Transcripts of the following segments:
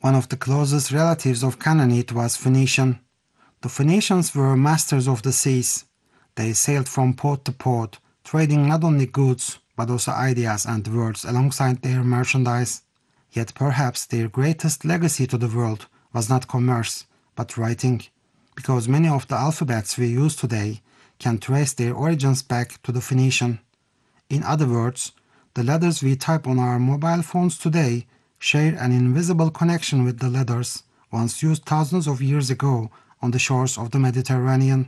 One of the closest relatives of Canaanite was Phoenician. The Phoenicians were masters of the seas. They sailed from port to port, trading not only goods but also ideas and words alongside their merchandise. Yet perhaps their greatest legacy to the world was not commerce, but writing, because many of the alphabets we use today can trace their origins back to the Phoenician. In other words, the letters we type on our mobile phones today share an invisible connection with the letters once used thousands of years ago on the shores of the Mediterranean.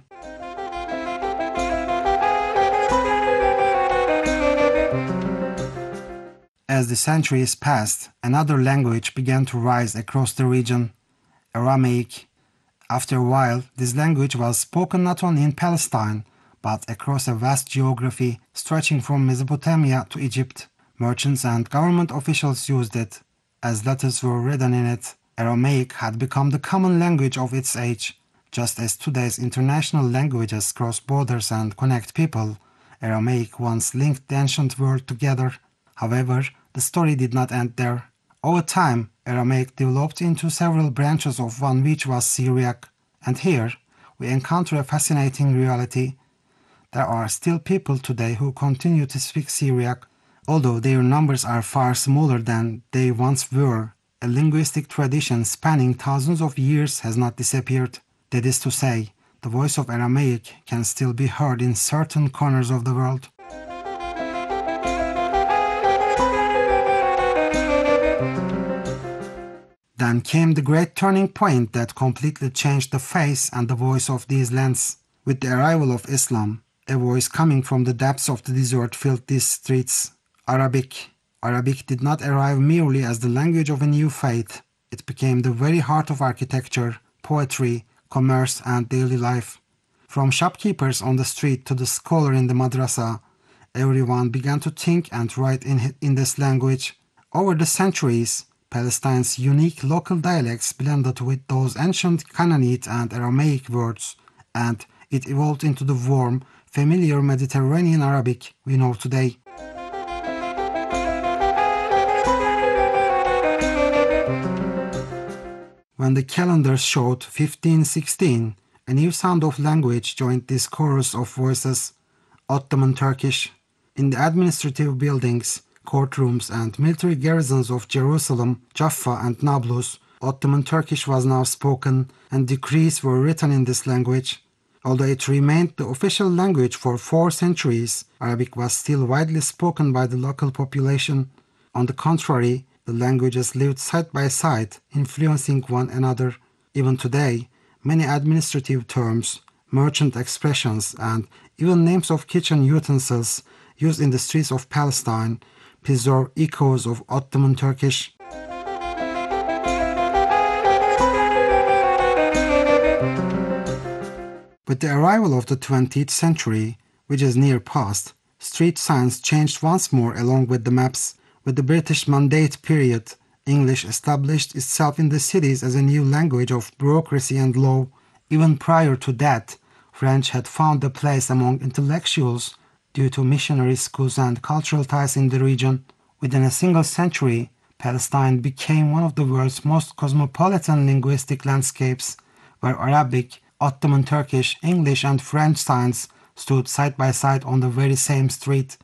As the centuries passed, another language began to rise across the region, Aramaic. After a while, this language was spoken not only in Palestine, but across a vast geography stretching from Mesopotamia to Egypt. Merchants and government officials used it. As letters were written in it, Aramaic had become the common language of its age. Just as today's international languages cross borders and connect people, Aramaic once linked the ancient world together. However, the story did not end there. Over time, Aramaic developed into several branches of one which was Syriac. And here, we encounter a fascinating reality. There are still people today who continue to speak Syriac, although their numbers are far smaller than they once were. A linguistic tradition spanning thousands of years has not disappeared. That is to say, the voice of Aramaic can still be heard in certain corners of the world. Then came the great turning point that completely changed the face and the voice of these lands. With the arrival of Islam, a voice coming from the depths of the desert filled these streets. Arabic. Arabic did not arrive merely as the language of a new faith. It became the very heart of architecture, poetry, commerce, and daily life. From shopkeepers on the street to the scholar in the madrasa, everyone began to think and write in this language. Over the centuries, Palestine's unique local dialects blended with those ancient Canaanite and Aramaic words, and it evolved into the warm, familiar Mediterranean Arabic we know today. When the calendars showed 1516, a new sound of language joined this chorus of voices, Ottoman Turkish. In the administrative buildings, courtrooms, and military garrisons of Jerusalem, Jaffa, and Nablus, Ottoman Turkish was now spoken, and decrees were written in this language. Although it remained the official language for 4 centuries, Arabic was still widely spoken by the local population. On the contrary, the languages lived side by side, influencing one another. Even today, many administrative terms, merchant expressions, and even names of kitchen utensils used in the streets of Palestine preserve echoes of Ottoman Turkish. With the arrival of the 20th century, which is near past, street signs changed once more along with the maps. With the British Mandate period, English established itself in the cities as a new language of bureaucracy and law. Even prior to that, French had found a place among intellectuals due to missionary schools and cultural ties in the region. Within a single century, Palestine became one of the world's most cosmopolitan linguistic landscapes, where Arabic, Ottoman Turkish, English, and French signs stood side by side on the very same street.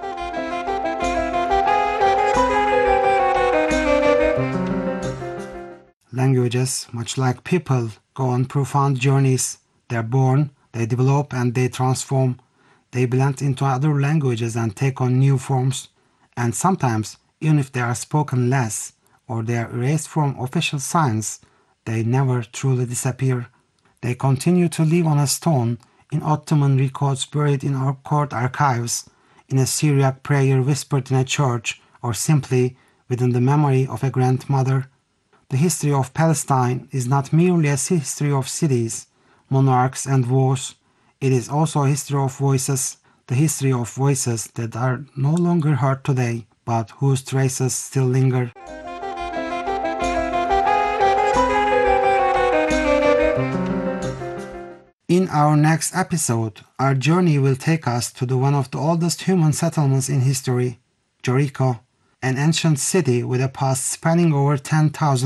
Languages, much like people, go on profound journeys. They are born, they develop, and they transform. They blend into other languages and take on new forms. And sometimes, even if they are spoken less, or they are erased from official signs, they never truly disappear. They continue to live on a stone, in Ottoman records buried in our court archives, in a Syriac prayer whispered in a church, or simply within the memory of a grandmother. The history of Palestine is not merely a history of cities, monarchs, and wars. It is also a history of voices, the history of voices that are no longer heard today, but whose traces still linger. In our next episode, our journey will take us to one of the oldest human settlements in history, Jericho, an ancient city with a past spanning over 10,000